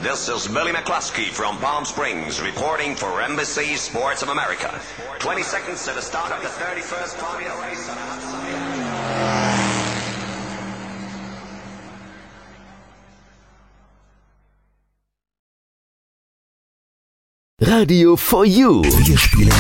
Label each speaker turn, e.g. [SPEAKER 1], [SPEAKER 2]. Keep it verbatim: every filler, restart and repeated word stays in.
[SPEAKER 1] This is Billy McCluskey from Palm Springs, reporting for Embassy Sports of America. twenty seconds to the start of the thirty-first Formula race on a hot Sunday.
[SPEAKER 2] Radio for You. Wir spielen